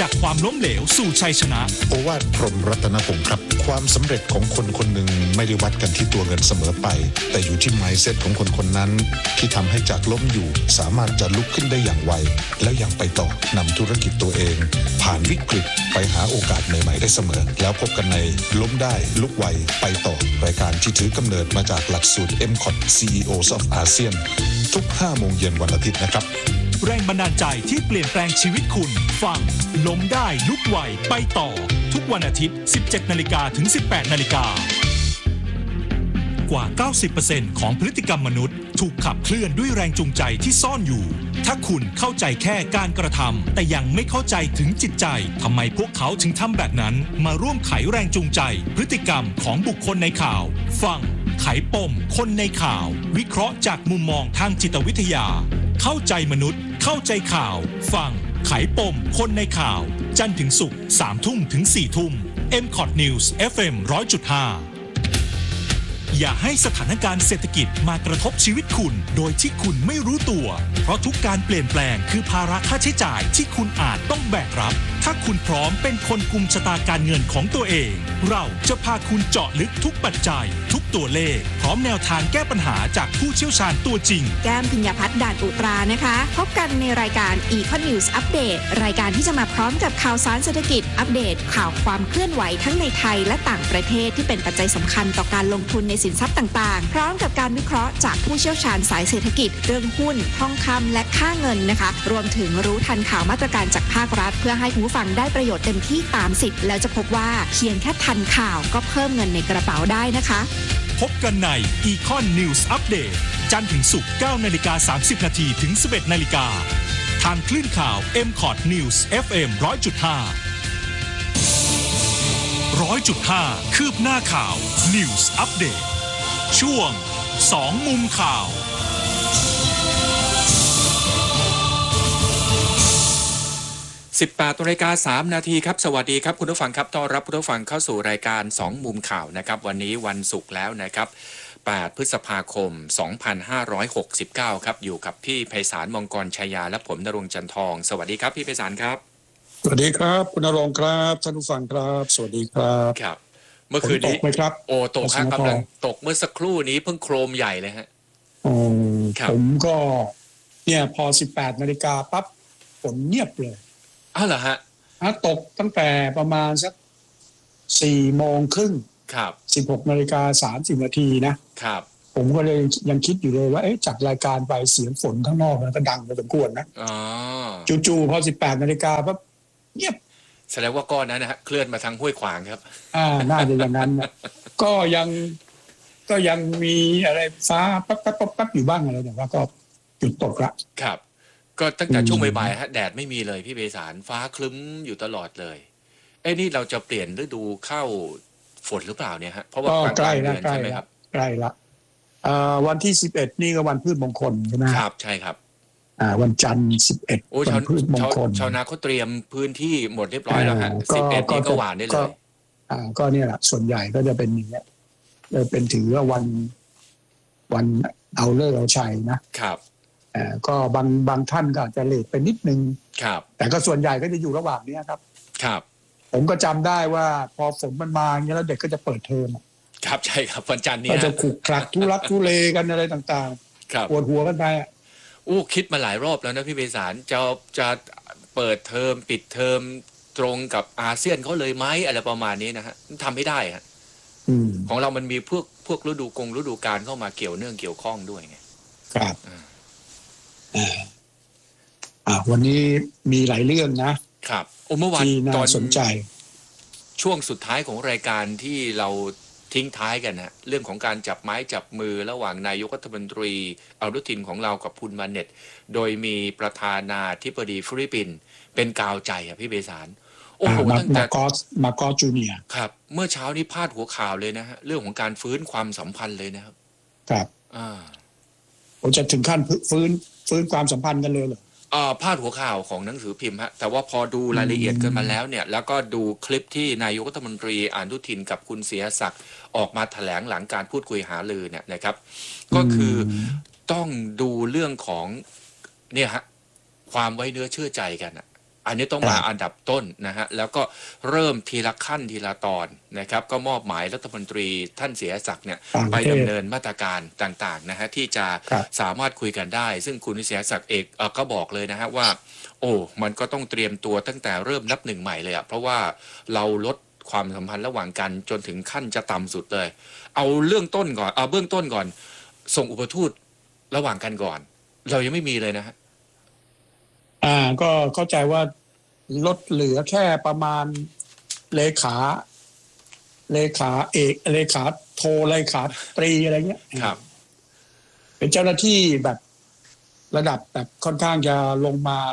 จากความล้มเหลวสู่ชัยชนะโอวาทพรหมรัตนพงศ์ครับความสำเร็จของคนคนหนึ่งไม่ได้วัดกันที่ตัวเงินเสมอไปแต่อยู่ที่ mindset ของคนคนนั้นที่ทำให้จากล้มอยู่สามารถจะลุกขึ้นได้อย่างไวแล้วยังไปต่อนำธุรกิจตัวเองผ่านวิกฤตไปหาโอกาสใหม่ๆได้เสมอแล้วพบกันในล้มได้ลุกไวไปต่อรายการที่ถือกำเนิดมาจากหลักสูตร MCOT CEOs of ASEAN ทุก 5 โมงเย็นวันอาทิตย์นะครับแรงบันดาลใจที่เปลี่ยนแปลงชีวิตคุณฟังล้มได้ลุกไวไปต่อทุกวันอาทิตย์ 17:00 นถึง 18:00 นกว่า 90% ของพฤติกรรมมนุษย์ถูกขับเคลื่อนด้วยแรงจูงใจที่ซ่อนอยู่ถ้าคุณเข้าใจแค่การกระทำแต่ยังไม่เข้าใจถึงจิตใจทำไมพวกเขาถึงทำแบบนั้นมาร่วมไขแรงจูงใจพฤติกรรมของบุคคลในข่าวฟังไขปมคนในข่าววิเคราะห์จากมุมมองทางจิตวิทยาเข้าใจมนุษย์เข้าใจข่าวฟังไขปมคนในข่าวจันทร์ถึงศุกร์ 3 ทุ่มถึง 4 ทุ่ม MCOT News FM 100.5อย่าให้สถานการณ์เศรษฐกิจมากระทบชีวิตคุณโดยที่คุณไม่รู้ตัวเพราะทุกการเปลี่ยนแปลงคือภาระค่าใช้จ่ายที่คุณอาจต้องแบกรับถ้าคุณพร้อมเป็นคนกุมชะตาการเงินของตัวเองเราจะพาคุณเจาะลึกทุกปัจจัยทุกตัวเลขพร้อมแนวทางแก้ปัญหาจากผู้เชี่ยวชาญตัวจริงแก้มพิญญาพัฒน์ด่านอุตรานะคะพบกันในรายการ Econ News Update รายการที่จะมาพร้อมกับข่าวสารเศรษฐกิจอัปเดตข่าวความเคลื่อนไหวทั้งในไทยและต่างประเทศที่เป็นปัจจัยสำคัญต่อการลงทุนในสินทรัพย์ต่างๆพร้อมกับการวิเคราะห์จากผู้เชี่ยวชาญสายเศรษฐกิจเรื่องหุ้นทองคำและค่าเงินนะคะรวมถึงรู้ทันข่าวมาตรการจากภาครัฐเพื่อให้คุณผู้ฟังได้ประโยชน์เต็มที่ตามสิทธิ์แล้วจะพบว่าเพียงแค่ทันข่าวก็เพิ่มเงินในกระเป๋าได้นะคะพบกันใน Econ News Update จันทร์ถึงศุกร์ 9:30 นถึง 11:00 นทางคลื่นข่าว MCOT News FM 100.5 คืบหน้าข่าว News Update ช่วง2มุมข่าว 18:03 นครับสวัสดีครับคุณผู้ฟังครับต้อนรับคุณผู้ฟังเข้าสู่รายการ2มุมข่าวนะครับวันนี้วันศุกร์แล้วนะครับ8 พฤษภาคม 2569ครับอยู่กับพี่ไพศาลมงกรชัยยาและผมณรงค์จันทองสวัสดีครับพี่ไพศาลครับสวัสดีครับคุณณรงค์ครับท่านผู้ฟังครับสวัสดีครับครับเมื่อคืนนี้ตกไหมครับโอ้ตกครับกำลังตกเมื่อสักครู่นี้เพิ่งโครมใหญ่เลยฮะผมก็เนี่ยพอ 18 นาฬิกาปั๊บฝนเงียบเลยอ้าวเหรอฮะตกตั้งแต่ประมาณสัก 4:30 นครับ 16:30 นนะครับผมก็เลยยังคิดอยู่เลยว่าจัดรายการไปเสียงฝนข้างนอกมันก็ดังพอสมควรนะจู่ๆพอ 18 นาฬิกาปั๊บเงียบแสดงว่าก้อนนั้นนะฮะเคลื่อนมาทางห้วยขวางครับน่าจะอย่างนั้นนะก็ยังมีอะไรฟ้าปั๊บอยู่บ้างอะไรแต่ว่าก็หยุดตกละครับก็ตั้งแต่ช่วงบ่ายๆฮะแดดไม่มีเลยพี่เบสารฟ้าคลึ้มอยู่ตลอดเลยนี่เราจะเปลี่ยนฤดูเข้าฝนหรือเปล่าเนี่ยฮะเพราะว่าใกล้แล้วใช่ไหมครับใกล้ละวันที่11นี่ก็วันพืชมงคลใช่ไหมครับใช่ครับวันจันทร์11วันพืชมงคลชาวนาเขาเตรียมพื้นที่หมดเรียบร้อยแล้วฮะ11นี่ก็หวานได้เลยก็เนี่ยแหละส่วนใหญ่ก็จะเป็นอย่างเงี้ยเป็นถือว่าวันเอาเลิกเอาชัยนะครับก็บางท่านก็อาจจะเลทไปนิดนึงครับแต่ก็ส่วนใหญ่ก็จะอยู่ระหว่างนี้ครับครับผมก็จำได้ว่าพอฝนมันมาอย่างเงี้ยแล้วเด็กก็จะเปิดเทอมครับใช่ครับวันจันทร์นี้ก็จะขลุกขลักทุลักทุเลกันอะไรต่างๆปวดหัวกันไปคิดมาหลายรอบแล้วนะพี่เบสารจะเปิดเทอมปิดเทอมตรงกับอาเซียนเขาเลยไหมอะไรประมาณนี้นะฮะทำไม่ได้ฮะของเรามันมีพวกฤดูกาลเข้ามาเกี่ยวเนื่องเกี่ยวข้องด้วยไงครับวันนี้มีหลายเรื่องนะครับเมื่อวานตอนสนใจช่วงสุดท้ายของรายการที่เราทิ้งท้ายกันฮะเรื่องของการจับไม้จับมือระหว่างนายกรัฐมนตรีอนุทินของเรากับคุณมาเน็ตโดยมีประธานาธิบดีฟิลิปปินส์เป็นกาวใจพี่เบสารตั้งแต่มาโกสจูเนียร์ครับเมื่อเช้านี้พาดหัวข่าวเลยนะฮะเรื่องของการฟื้นความสัมพันธ์เลยนะครับครับจะถึงขั้นฟื้นความสัมพันธ์กันเลยเหรอพาดหัวข่าวของหนังสือพิมพ์ฮะแต่ว่าพอดูรายละเอียดกันมาแล้วเนี่ยแล้วก็ดูคลิปที่นายกรัฐมนตรีอนุทินกับคุณเสียศักดิ์ออกมาแถลงหลังการพูดคุยหารือเนี่ยนะครับก็คือต้องดูเรื่องของเนี่ยฮะความไว้เนื้อเชื่อใจกันอันนี้ต้องมาอันดับต้นนะฮะแล้วก็เริ่มทีละขั้นทีละตอนนะครับก็มอบหมายรัฐมนตรีท่านเสียศักดิ์เนี่ยไปดำเนินมาตรการต่างๆนะฮะที่จะสามารถคุยกันได้ซึ่งคุณเสียศักดิ์เอกก็บอกเลยนะฮะว่าโอ้มันก็ต้องเตรียมตัวตั้งแต่เริ่มนับหนึ่งใหม่เลยเพราะว่าเราลดความสัมพันธ์ระหว่างกันจนถึงขั้นจะต่ำสุดเลยเอาเรื่องต้นก่อนเอาเบื้องต้นก่อนส่งอุปทูตระหว่างกันก่อนเรายังไม่มีเลยนะฮะก็เข้าใจว่าลดเหลือแค่ประมาณเลขาเอกเลขาโทเลขาตรีอะไรเงี้ยครับเป็นเจ้าหน้าที่แบบระดับแบบค่อนข้างจะลงมา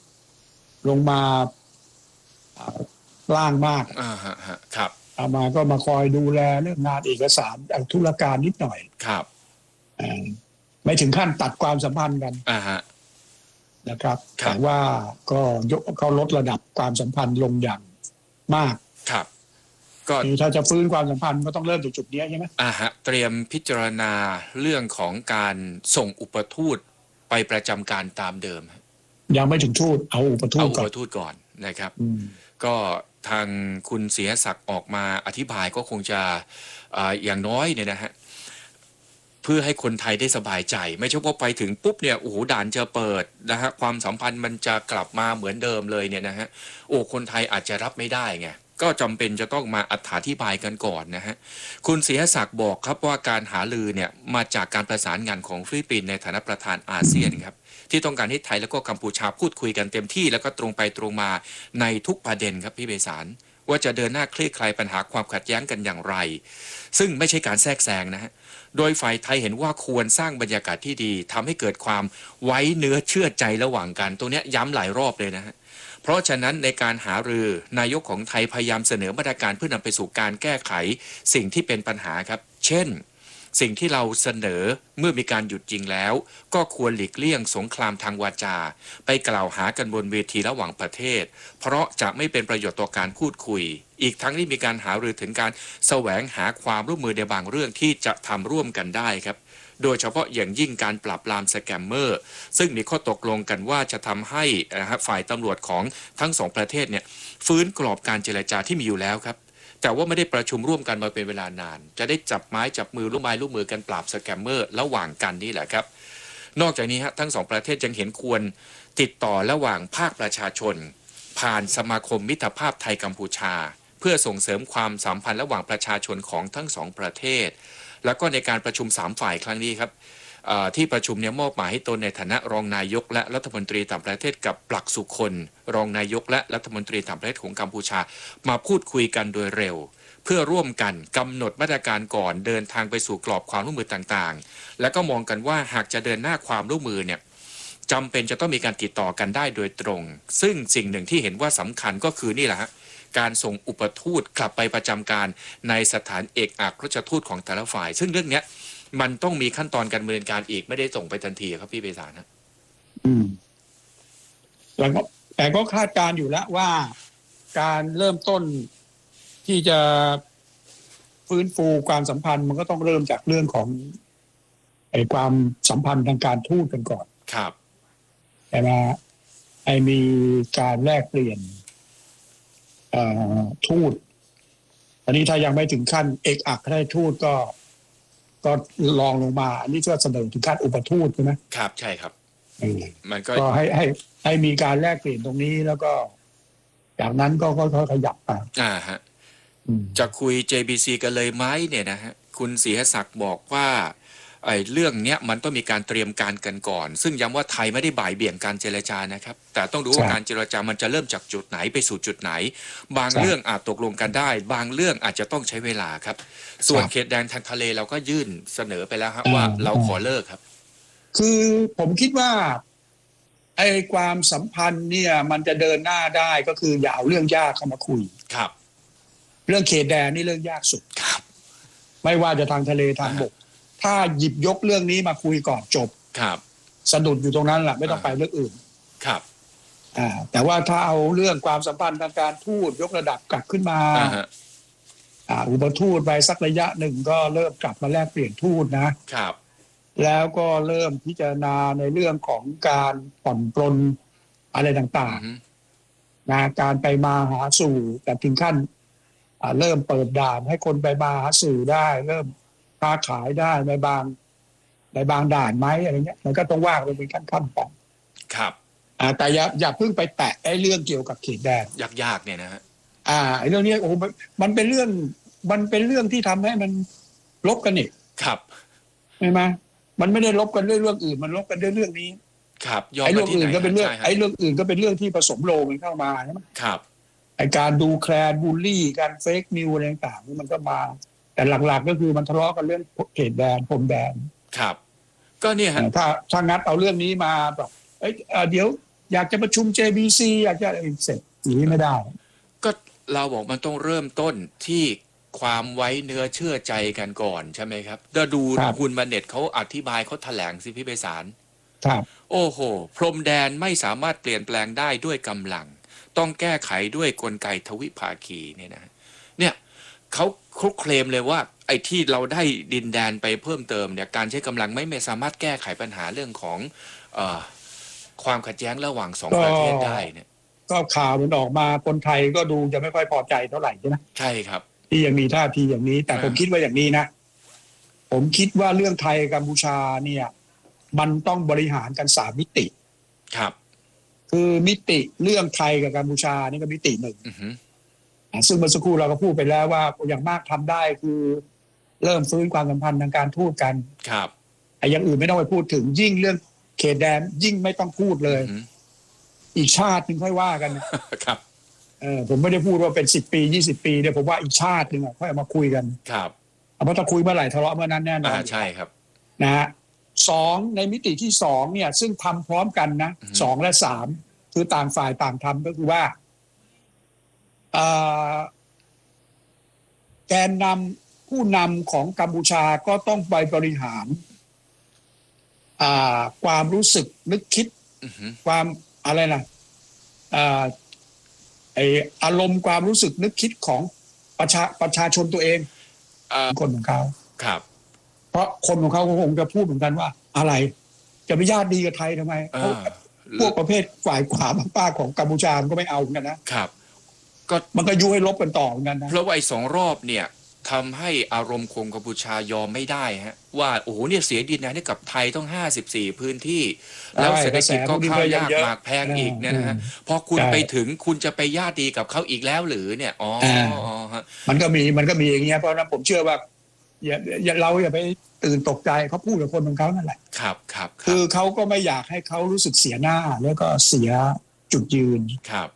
ล่างมากครับเอามาก็มาคอยดูแลเรื่องงานเอกสารธุรการนิดหน่อยครับไม่ถึงขั้นตัดความสัมพันธ์กันนะครับแต่ว่าก็เขาลดระดับความสัมพันธ์ลงอย่างมากครับก็ถ้าจะฟื้นความสัมพันธ์ก็ต้องเริ่มจากจุดนี้ใช่ไหมเตรียมพิจารณาเรื่องของการส่งอุปทูตไปประจำการตามเดิมยังไม่ถึงทูตเอาอุปทูตก่อนนะครับก็ทางคุณเสียศักดิ์ออกมาอธิบายก็คงจะอย่างน้อยเนี่ยนะฮะเพื่อให้คนไทยได้สบายใจไม่ใช่ว่าไปถึงปุ๊บเนี่ยโอ้โหด่านจะเปิดนะฮะความสัมพันธ์มันจะกลับมาเหมือนเดิมเลยเนี่ยนะฮะคนไทยอาจจะรับไม่ได้ไงก็จำเป็นจะต้องมาอธิบายกันก่อนนะฮะคุณเสียศักดิ์บอกครับว่าการหารือเนี่ยมาจากการประสานงานของฟิลิปปินส์ในฐานะประธานอาเซียนครับที่ต้องการให้ไทยแล้วก็กัมพูชาพูดคุยกันเต็มที่แล้วก็ตรงไปตรงมาในทุกประเด็นครับพี่เบสารว่าจะเดินหน้าคลี่คลายปัญหาความขัดแย้งกันอย่างไรซึ่งไม่ใช่การแทรกแซงนะฮะโดยฝ่ายไทยเห็นว่าควรสร้างบรรยากาศที่ดีทำให้เกิดความไว้เนื้อเชื่อใจระหว่างกันตรงนี้ย้ำหลายรอบเลยนะฮะเพราะฉะนั้นในการหารือนายกของไทยพยายามเสนอมาตรการเพื่อนำไปสู่การแก้ไขสิ่งที่เป็นปัญหาครับเช่นสิ่งที่เราเสนอเมื่อมีการหยุดยิงแล้วก็ควรหลีกเลี่ยงสงครามทางวาจาไปกล่าวหากันบนเวทีระหว่างประเทศเพราะจะไม่เป็นประโยชน์ต่อการพูดคุยอีกทั้งที่มีการหารือถึงการแสวงหาความร่วมมือในบางเรื่องที่จะทำร่วมกันได้ครับโดยเฉพาะอย่างยิ่งการปราบปรามสแกมเมอร์ซึ่งมีข้อตกลงกันว่าจะทำให้ฝ่ายตำรวจของทั้งสองประเทศเนี่ยฟื้นกรอบการเจรจาที่มีอยู่แล้วครับแต่ว่าไม่ได้ประชุมร่วมกันมาเป็นเวลานานจะได้จับไม้จับมือร่วมมือกันปราบสแกมเมอร์ระหว่างกันนี่แหละครับนอกจากนี้ทั้งสองประเทศยังเห็นควรติดต่อระหว่างภาคประชาชนผ่านสมาคมมิตรภาพไทยกัมพูชาเพื่อส่งเสริมความสัมพันธ์ระหว่างประชาชนของทั้งสองประเทศแล้วก็ในการประชุม3ฝ่ายครั้งนี้ครับที่ประชุมเนี่ยมอบหมายให้ตนในฐานะรองนายกและรัฐมนตรีต่างประเทศกับปลักสุคนรองนายกและรัฐมนตรีต่างประเทศของกัมพูชามาพูดคุยกันโดยเร็วเพื่อร่วมกันกำหนดมาตรการก่อนเดินทางไปสู่กรอบความร่วมมือต่างๆและก็มองกันว่าหากจะเดินหน้าความร่วมมือเนี่ยจำเป็นจะต้องมีการติดต่อกันได้โดยตรงซึ่งสิ่งหนึ่งที่เห็นว่าสำคัญก็คือนี่แหละฮะการส่งอุปทูตกลับไปประจำการในสถานเอกอัครราชทูตของแต่ละฝ่ายซึ่งเรื่องนี้มันต้องมีขั้นตอนการดำเนินการอีกไม่ได้ส่งไปทันทีครับพี่เบสารนะแล้วก็แต่ก็คาดการอยู่แล้วว่าการเริ่มต้นที่จะฟื้นฟูความสัมพันธ์มันก็ต้องเริ่มจากเรื่องของความสัมพันธ์ทางการทูตกันก่อนครับแต่ว่ามีการแลกเปลี่ยนทูตอันนี้ถ้ายังไม่ถึงขั้นเอกอัครราชทูตก็ลองลงมาอันนี้ก็เสนอถึงขั้นอุปทูตใช่ไหมครับใช่ครับมันก็ให้มีการแลกเปลี่ยนตรงนี้แล้วก็จากนั้นก็ขยับไปฮะจะคุย JBC กันเลยไหมเนี่ยนะฮะคุณศรีหศักดิ์บอกว่าเรื่องเนี้ยมันต้องมีการเตรียมการกันก่อนซึ่งย้ำว่าไทยไม่ได้บ่ายเบี่ยงการเจรจานะครับแต่ต้องดูว่าการเจรจามันจะเริ่มจากจุดไหนไปสู่จุดไหนบางเรื่องอาจตกลงกันได้บางเรื่องอาจจะต้องใช้เวลาครับส่วนเขตแดนทางทะเลเราก็ยื่นเสนอไปแล้วครับว่าเราขอเลิกครับคือผมคิดว่าความสัมพันธ์เนี่ยมันจะเดินหน้าได้ก็คืออย่าเอาเรื่องยากเข้ามาคุยครับเรื่องเขตแดนนี่เรื่องยากสุดครับไม่ว่าจะทางทะเลทางบกถ้าหยิบยกเรื่องนี้มาคุยก่อนจบครับสะดุดอยู่ตรงนั้นแหละไม่ต้องไปเรื่องอื่นครับแต่ว่าถ้าเอาเรื่องความสัมพันธ์ทางการทูตยกระดับกลับขึ้นมาอุปทูตไปสักระยะหนึ่งก็เริ่มกลับมาแลกเปลี่ยนทูตนะครับแล้วก็เริ่มพิจารณาในเรื่องของการผ่อนปลนอะไรต่างนะการไปมาหาสู่แต่ถึงขั้นเริ่มเปิดด่านให้คนไปมาหาสู่ได้ เริ่มค้าขายได้ในบางด่านไหมอะไรเงี้ยมันก็ต้องว่าไปเป็นขั้นๆไปครับแต่อย่าเพิ่งไปแตะไอ้เรื่องเกี่ยวกับเขตแดนยากๆเนี่ยนะฮะไอ้เรื่องนี้โอ้มันเป็นเรื่องที่ทำให้มันลบกันอีกครับใช่ไหมมันไม่ได้ลบกันด้วยเรื่องอื่นมันลบกันด้วยเรื่องนี้ครับไอ้เรื่องอื่นก็เป็นเรื่องไอ้เรื่องอื่นก็เป็นเรื่องที่ผสมโลงกันเข้ามาใช่ไหมครับไอ้การดูแคลนบูลลี่การเฟกนิวอะไรต่างๆมันก็มาแต่หลักๆก็คือมันทะเลาะกันเรื่องเขตแดนพรมแดนครับก็เนี่ยฮะถ้างัดเอาเรื่องนี้มาแบบเดี๋ยวอยากจะประชุม JBC อยากจะเสร็จอย่างนี้ไม่ได้ก็เราบอกมันต้องเริ่มต้นที่ความไว้เนื้อเชื่อใจกันก่อนใช่ไหมครับถ้าดูคุณมาเน็ตเขาอธิบายเขาแถลงสิพี่ไพศาลครับโอ้โหพรมแดนไม่สามารถเปลี่ยนแปลงได้ด้วยกำลังต้องแก้ไขด้วยกลไกทวิภาคีเนี่ยเขาเคลมเลยว่าไอ้ที่เราได้ดินแดนไปเพิ่มเติมเนี่ยการใช้กำลังไม่สามารถแก้ไขปัญหาเรื่องของความขัดแย้งระหว่างสองประเทศได้เนี่ยก็ข่าวมันออกมาคนไทยก็ดูจะไม่ค่อยพอใจเท่าไหร่ใช่ไหมใช่ครับที่ยังมีท่าทีอย่างนี้แต่ผมคิดว่าอย่างนี้นะผมคิดว่าเรื่องไทยกัมพูชาเนี่ยมันต้องบริหารกัน3 มิติครับคือมิติเรื่องไทยกับกัมพูชานี่ก็มิติหนึ่งซึ่งเมื่อสักครู่เราก็พูดไปแล้วว่าอย่างมากทำได้คือเริ่มฟื้นความสัมพันธ์ทางการทูตกันครับไอ้อย่างอื่นไม่ต้องไปพูดถึงยิ่งเรื่องเขตแดนยิ่งไม่ต้องพูดเลยอีกชาตินึงค่อยว่ากันครับผมไม่ได้พูดว่าเป็น10 ปี20 ปีเนี่ยผมว่าอีกชาตินึงค่อยมาคุยกันครับเพราะถ้าคุยเมื่อไหร่ทะเลาะเมื่อนั้นแน่นอนใช่ครับนะฮะ2ในมิติที่2เนี่ยซึ่งทำพร้อมกันนะ2และ3คือต่างฝ่ายต่างทำก็คือว่าแกนนำผู้นำของกัมพูชาก็ต้องไปบริหารความรู้สึกนึกคิดความอะไรนะอารมณ์ความรู้สึกนึกคิดของประชาชนตัวเองคนของเขาครับเพราะคนของเขาคงจะพูดเหมือนกันว่าอะไรจะไปญาติดีกับไทยทำไมพวกประเภทฝ่ายขวาป้าของกัมพูชาก็ไม่เอาเหมือนกันนะครับก็มันก็ยุให้ลบกันต่อเหมือนกันนะเพราะว่าไอ้2 รอบเนี่ยทำให้อารมณ์คนกัมพูชายอมไม่ได้ฮะว่าโอ้โหเนี่ยเสียดินแดนให้กับไทยต้อง54 พื้นที่แล้วเศรษฐกิจก็ข้าวยากหมากแพงอีกเนี่ยนะฮะพอคุณไปถึงคุณจะไปญาติดีกับเขาอีกแล้วหรือเนี่ยมันก็มีอย่างเงี้ยเพราะนั้นผมเชื่อว่าเราอย่าไปตื่นตกใจเขาพูดกับคนของเขานั่นแหละครับคือเขาก็ไม่อยากให้เขารู้สึกเสียหน้าแล้วก็เสียจุดยืนครับ